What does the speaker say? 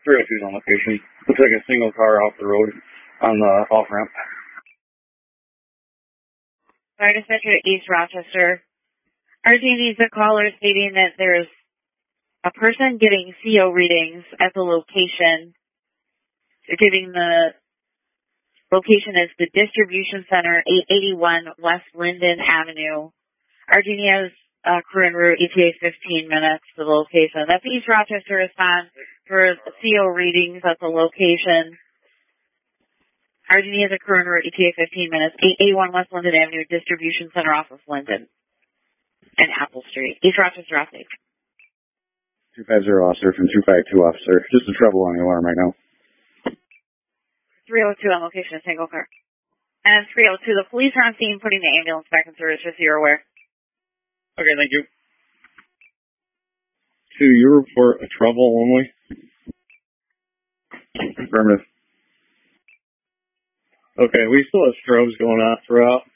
302's on location. Looks like a single car off the road on the off-ramp. Fire dispatcher to East Rochester. RG&E is a caller stating that there's a person getting CO readings at the location. They're giving the location as the Distribution Center, 881 West Linden Avenue. RG&E has a crew en route, ETA 15 minutes to the location. That's East Rochester response for CO readings at the location. RG&E has a crew en route, ETA 15 minutes, 881 West Linden Avenue, Distribution Center off of Linden and Apple Street. East Rochester update. 250 officer from 252 officer. Just a trouble on the alarm right now. 302 on location, a single car. And 302, the police are on scene putting the ambulance back in service, just so you're aware. Okay, thank you. 2, you report a trouble only? Affirmative. Okay, we still have strobes going off throughout.